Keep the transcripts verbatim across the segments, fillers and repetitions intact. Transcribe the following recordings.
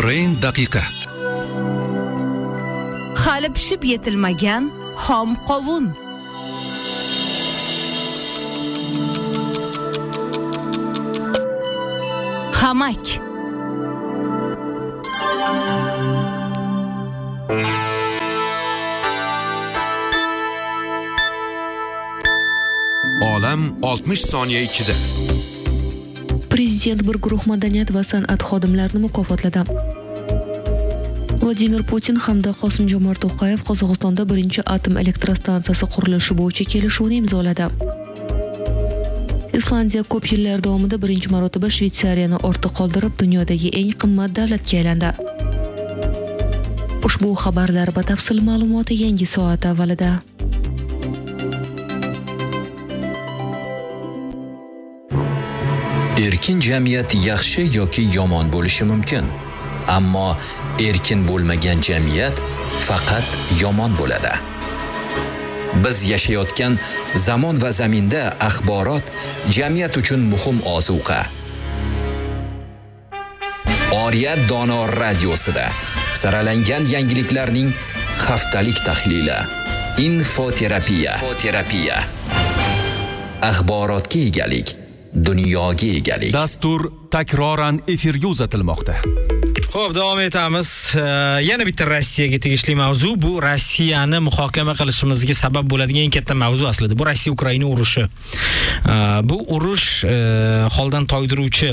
Brain daqiqa. Hali pishib yetilmagan xom qovun. Hamak. Olam oltmish soniya ichida. Prezident bir guruh madaniyat va san'at xodimlarini mukofotladi. Vladimir Putin hamda Qosim-Jomart To'qayev Qozog'istonda birinchi atom elektrostansiyasi qurilishi bo'yicha kelishuvni imzoladi. Islandiya ko'p yillar davomida birinchi marotaba Shveysariyani ortda qoldirib, dunyodagi eng qimmat davlatga aylandi. Ushbu xabarlar batafsil ma'lumoti yangi soat avvalida. Erkin jamiyat yaxshi yoki yomon bo'lishi mumkin. Ammo erkin bo'lmagan jamiyat faqat yomon bo'ladi. Biz yashayotgan zamon va zaminda axborot jamiyat uchun muhim ozuqa. Oriyat dono radiosida saralangan yangiliklarning haftalik tahlili. Infoterapiya. Infoterapiya. Axborotga egalik, dunyoga egalik. Dastur takroran efirga uzatilmoqda. Xo'p, davom etamiz. Yana bitta Rossiyaga tegishli mavzu. Bu Rossiyani muhokama qilishimizga sabab bo'ladigan eng katta mavzu aslida. Bu Rossiya Ukraina urushi. Bu urush holdan toydiruvchi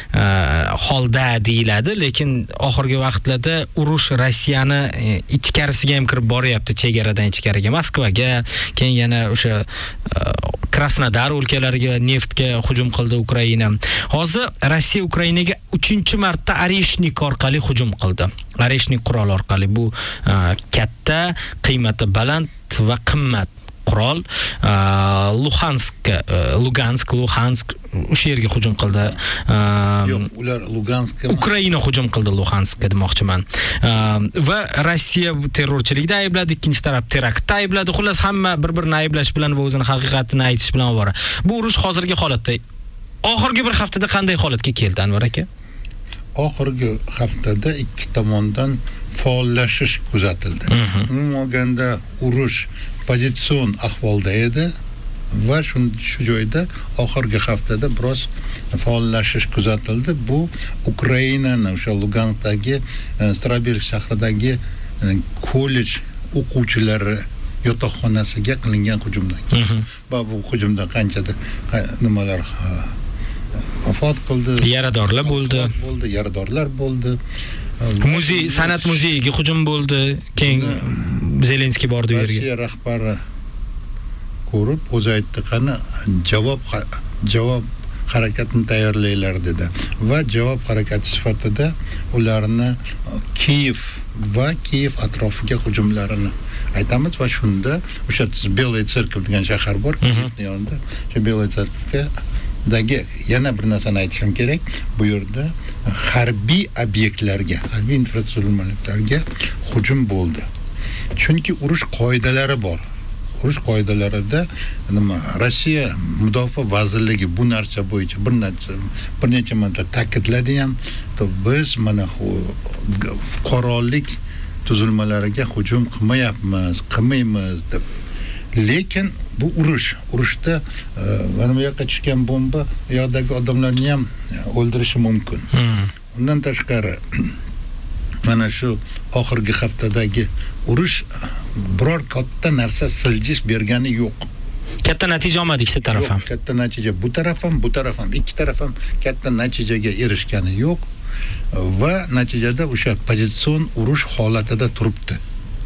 holda deyiladi, lekin oxirgi vaqtlarda urush Rossiyani ichkarisiga ham kirib boryapti, chegaradan ichkariga, Moskvaga, keyin yana o'sha Krasnodar o'lkalariga neftga hujum qildi Ukraina. Hozir Rossiya Ukrainaga uchinchi marta Areshnik orqali hujum qildi. Areshnik qurol orqali. Bu katta, qiymati baland va qimmat qurol. Luhansk, Lugansk, Luhansk o'sha yerga hujum qildi. Yo'q, ular Luganskka, Ukraina hujum qildi Luhanskka demoqchiman. Va Rossiya terrorchilikda aybladi, ikkinchi taraf teraktda aybladi. Xullas hamma bir-birini ayblash bilan va o'zining haqiqatini aytish bilan ovora. Bu urush hozirgi holatda oxirgi bir haftada qanday holatga keldi, Anvar aka? Oxirgi haftada ikki tomondan faollashish kuzatildi. Umuman olganda urush pozitsion ahvolda edi va shu joyda oxirgi haftada biroz faollashish kuzatildi. Bu Ukrainaning o'sha Luganskdagi Strabelsk shahridagi kollej o'quvchilari yotoqxonasiga qilingan hujumdan. Va bu hujumda qanchada nimalar vafot qildi, yaradorlar bo'ldi, bo'ldi, yaradorlar bo'ldi. Muzey, san'at muzeyiga hujum bo'ldi. Keyin Zelenskiy bordi u yerga. Rossiya rahbari ko'rib, o'zi aytdi, qani javob javob harakatini tayyorlaylar dedi. Va javob harakati sifatida ularni Kiyev va Kiyev atrofiga hujumlarini aytamiz va shunda o'sha Belaya Tserkov degan shahar bor, Kiyevning yonida. O'sha Belaya Tserkovga dagi yana bir narsani aytishim kerak. Bu yerda harbiy obyektlarga, harbiy infratuzilmalarga hujum bo'ldi. Chunki urush qoidalari bor. Urush qoidalarida nima Rossiya mudofaa vazirligi bu narsa bo'yicha bir narsa bir necha marta ta'kidladi ham, to biz mana fuqarolik tuzilmalariga hujum qilmayapmiz, qilmaymiz deb. Lekin bu urush, urushda mana bu yoqqa tushgan bomba u yoqdagi odamlarni ham o'ldirishi mumkin. Undan tashqari mana shu oxirgi haftadagi urush biror katta narsa siljish bergani yo'q. Katta natija olmadi ikki taraf ham. Katta natija bu taraf ham, bu taraf ham, ikki taraf ham katta natijaga erishgani yo'q va natijada o'sha pozitsion urush holatida turibdi.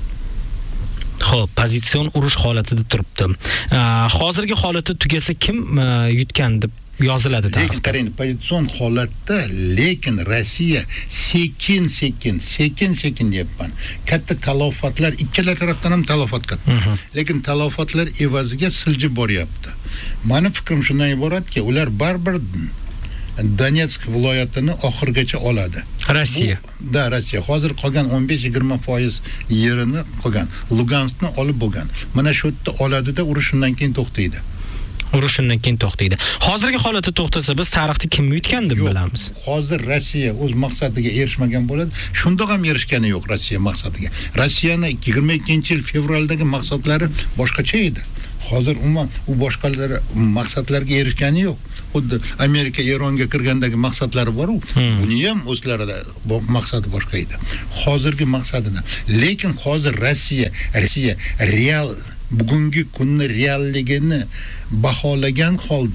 Xo'p, pozitsion urush holatida turibdi. Hozirgi holati tugasa kim yutgan deb yoziladi tarixda. Lekin qarang, pozitsion holatda, lekin Rossiya sekin sekin, sekin sekin deyapman. Katta talofatlar, ikkala tarafdan ham talofat katta. Lekin talofatlar evaziga siljib boryapti. Meni fikrim shundan iboratki, ular baribir Donetsk viloyatini oxirgacha oladi. Rossiya. Bu, da, Rossiya. Hozir qolgan o'n besh yigirma foiz yerini qolgan. Luganskni olib bo'lgan. Mana shu yerda oladida urush shundan keyin to'xtaydi. Urush shundan keyin to'xtaydi. Hozirgi holatda to'xtasa biz tarixda kimni yutgan deb bilamiz? Hozir Rossiya o'z maqsadiga erishmagan bo'ladi. Shunda ham erishgani yo'q Rossiya maqsadiga. Rossiyani yigirma ikkinchi yil fevraldagi maqsadlari boshqacha edi. Hozir umuman u boshqalar maqsadlarga erishgani yo'q. Xuddi Amerika Eronga kirgandagi maqsadlari bor-ku. Buni ham o'zlarida maqsadi boshqa edi. Hozirgi maqsadida. Lekin hozir Rossiya, Rossiya real bugungi kunni realligini baholagan holda